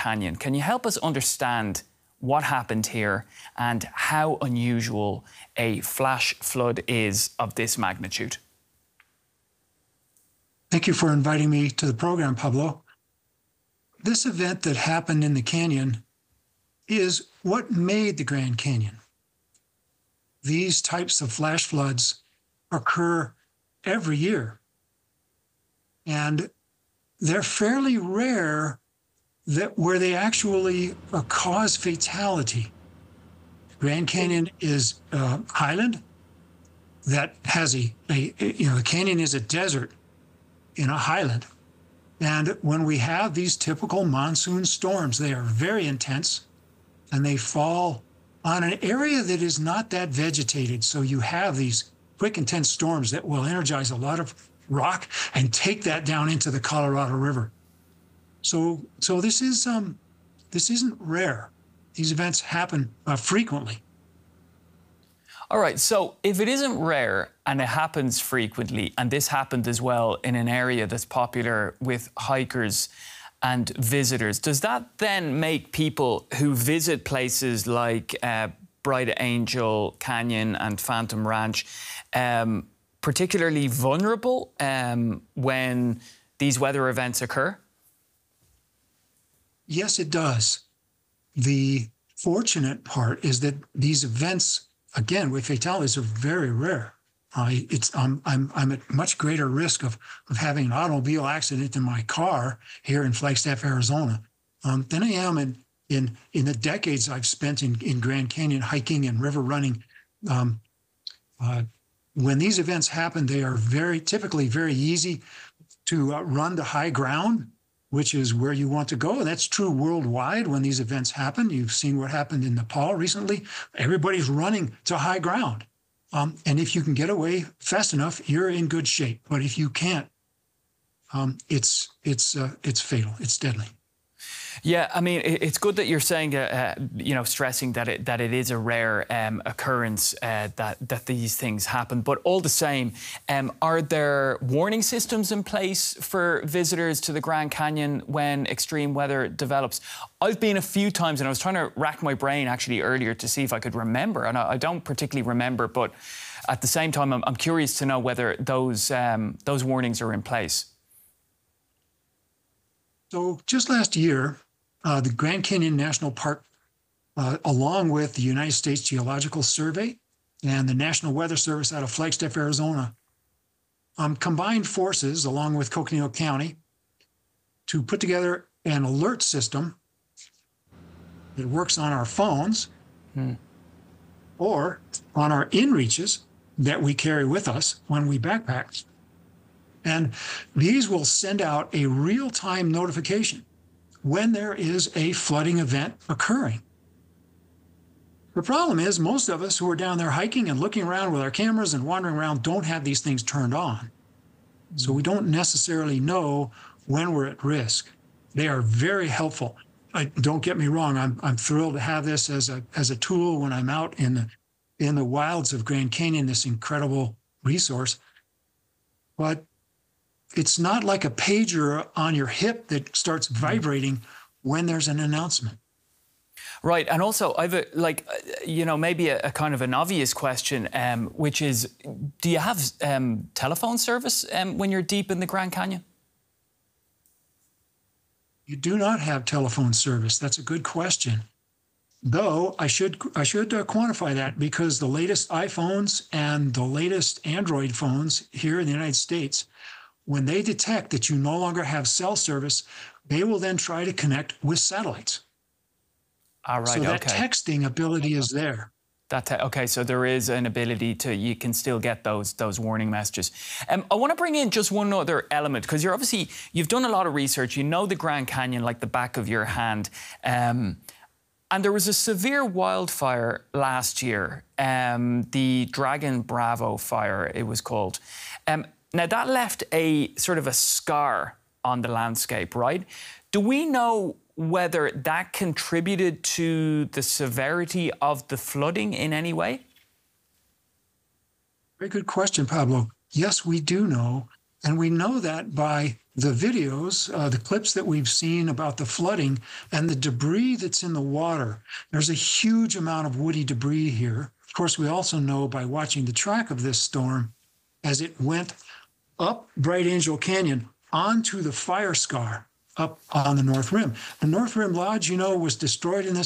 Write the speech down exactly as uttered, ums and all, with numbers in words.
Canyon. Can you help us understand what happened here and how unusual a flash flood is of this magnitude? Thank you for inviting me to the program, Pablo. This event that happened in the canyon is what made the Grand Canyon. These types of flash floods occur every year, and they're fairly rare that where they actually uh, cause fatality. Grand Canyon is a highland that has a, a, you know, the canyon is a desert in a highland. And when we have these typical monsoon storms, they are very intense and they fall on an area that is not that vegetated. So you have these quick, intense storms that will energize a lot of rock and take that down into the Colorado River. So, so this is um, this isn't rare. These events happen uh, frequently. All right, so if it isn't rare and it happens frequently, and this happened as well in an area that's popular with hikers and visitors, does that then make people who visit places like uh, Bright Angel Canyon and Phantom Ranch um, particularly vulnerable um, when these weather events occur? Yes, it does. The fortunate part is that these events, again, with fatalities, are very rare. I, it's, um, I'm, I'm at much greater risk of, of having an automobile accident in my car here in Flagstaff, Arizona, um, than I am in, in, in the decades I've spent in, in Grand Canyon hiking and river running. Um, uh, when these events happen, they are very typically very easy to uh, run to high ground, which is where you want to go. That's true worldwide when these events happen. You've seen what happened in Nepal recently. Everybody's running to high ground. Um, and if you can get away fast enough, you're in good shape. But if you can't, um, it's, it's, uh, it's fatal. It's deadly. Yeah, I mean, it's good that you're saying, uh, uh, you know, stressing that it that it is a rare um, occurrence uh, that that these things happen. But all the same, um, are there warning systems in place for visitors to the Grand Canyon when extreme weather develops? I've been a few times, and I was trying to rack my brain actually earlier to see if I could remember, and I, I don't particularly remember. But at the same time, I'm, I'm curious to know whether those um, those warnings are in place. So just last year, uh, the Grand Canyon National Park, uh, along with the United States Geological Survey and the National Weather Service out of Flagstaff, Arizona, um, combined forces along with Coconino County to put together an alert system that works on our phones hmm. or on our inReaches that we carry with us when we backpack. And these will send out a real-time notification when there is a flooding event occurring. The problem is most of us who are down there hiking and looking around with our cameras and wandering around don't have these things turned on. So we don't necessarily know when we're at risk. They are very helpful. I, don't get me wrong, I'm, I'm thrilled to have this as a, as a tool when I'm out in the, in the wilds of Grand Canyon, this incredible resource. But it's not like a pager on your hip that starts vibrating when there's an announcement. Right, and also I've a, like, you know, maybe a, a kind of an obvious question, um, which is, do you have um, telephone service um, when you're deep in the Grand Canyon? You do not have telephone service. That's a good question. Though I should I should uh, quantify that, because the latest iPhones and the latest Android phones here in the United States, when they detect that you no longer have cell service, they will then try to connect with satellites. All right, so that okay. texting ability is there. That okay, so there is an ability to, you can still get those those warning messages. Um, I want to bring in just one other element, because you're obviously, you've done a lot of research, you know the Grand Canyon like the back of your hand. Um, and there was a severe wildfire last year, um, the Dragon Bravo fire, it was called. Um, Now, that left a sort of a scar on the landscape, right? Do we know whether that contributed to the severity of the flooding in any way? Very good question, Pablo. Yes, we do know And we know that by the videos, uh, the clips that we've seen about the flooding and the debris that's in the water. There's a huge amount of woody debris here. Of course, we also know by watching the track of this storm as it went up Bright Angel Canyon onto the fire scar up on the North Rim. The North Rim Lodge, you know, was destroyed in this